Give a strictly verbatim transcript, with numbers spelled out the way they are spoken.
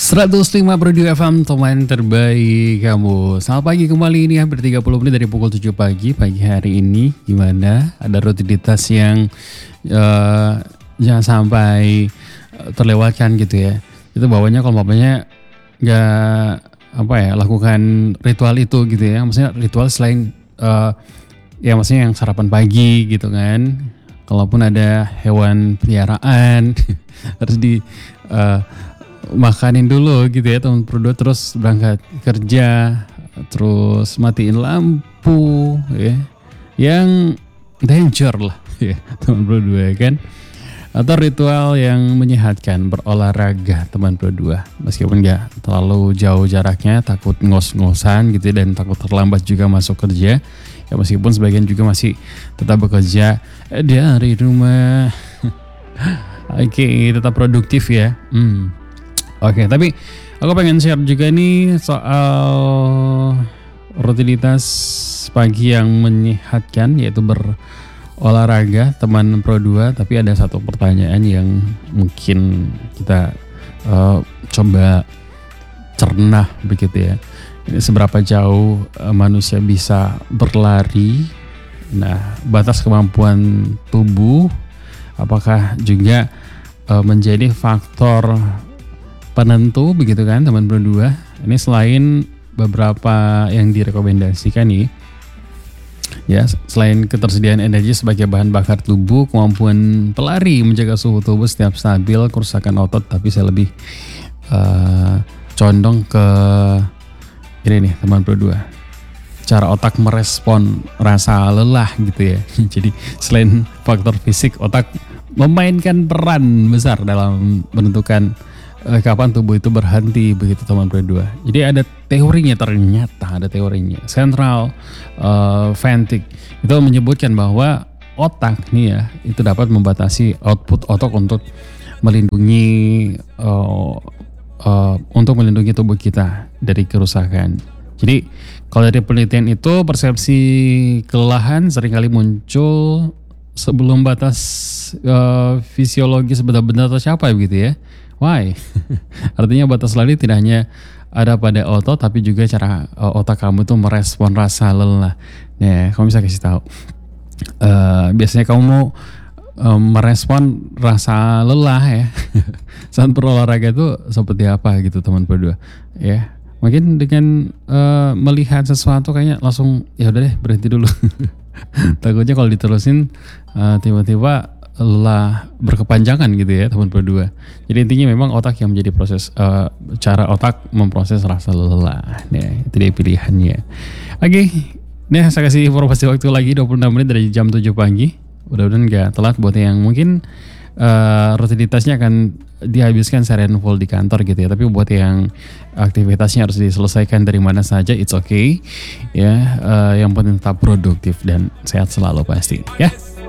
seratus lima Pro dua F M, teman terbaik kamu. Selamat pagi kembali, ini hampir tiga puluh menit dari pukul tujuh pagi. Pagi hari ini gimana? Ada rutinitas yang uh, jangan sampai terlewatkan gitu ya. Itu bawahnya kalau bapaknya gak apa ya, lakukan ritual itu gitu ya. Maksudnya ritual selain uh, ya maksudnya yang sarapan pagi gitu kan. Kalaupun ada hewan peliharaan harus di uh, makanin dulu gitu ya teman berdua, terus berangkat kerja, terus matiin lampu ya, yang danger lah ya teman berdua kan. Atau ritual yang menyehatkan, berolahraga teman berdua, meskipun gak terlalu jauh jaraknya, takut ngos-ngosan gitu ya, dan takut terlambat juga masuk kerja ya, meskipun sebagian juga masih tetap bekerja dari rumah. Oke, okay, tetap produktif ya. hmm. Oke, okay, tapi aku pengen share juga nih soal rutinitas pagi yang menyehatkan, yaitu berolahraga teman Pro dua. Tapi ada satu pertanyaan yang mungkin kita uh, coba cerna begitu ya. Ini seberapa jauh uh, manusia bisa berlari? Nah, batas kemampuan tubuh apakah juga uh, menjadi faktor penentu begitu kan teman berdua. Ini selain beberapa yang direkomendasikan nih ya, selain ketersediaan energi sebagai bahan bakar tubuh, kemampuan pelari menjaga suhu tubuh setiap stabil, kerusakan otot, tapi saya lebih uh, condong ke ini nih teman berdua, cara otak merespon rasa lelah gitu ya. Jadi selain faktor fisik, otak memainkan peran besar dalam menentukan kapan tubuh itu berhenti begitu teman berdua. Jadi ada teorinya, ternyata ada teorinya. Central uh, Fatigue itu menyebutkan bahwa otak nih ya, itu dapat membatasi output otak untuk melindungi uh, uh, untuk melindungi tubuh kita dari kerusakan. Jadi kalau dari penelitian itu, persepsi kelelahan seringkali muncul sebelum batas uh, fisiologis benar-benar tercapai begitu ya. Why? Artinya batas lari tidak hanya ada pada otot, tapi juga cara uh, otak kamu tuh merespon rasa lelah. Nah, kamu bisa kasih tahu. Uh, biasanya kamu mau uh, merespon rasa lelah ya saat berolahraga itu seperti apa gitu teman berdua? Ya, mungkin dengan uh, melihat sesuatu kayaknya langsung ya udah deh berhenti dulu. Takutnya kalau diterusin uh, tiba-tiba lelah berkepanjangan gitu ya teman berdua. Jadi intinya memang otak yang menjadi proses uh, cara otak memproses rasa lelah. Nah, itu dia pilihannya. Oke, nih saya kasih informasi waktu lagi dua puluh enam menit dari jam tujuh pagi. Mudah-mudahan gak telat buat yang mungkin uh, rutinitasnya akan dihabiskan seharian full di kantor gitu ya. Tapi buat yang aktivitasnya harus diselesaikan dari mana saja, it's okay ya. Uh, yang penting tetap produktif dan sehat selalu pasti ya.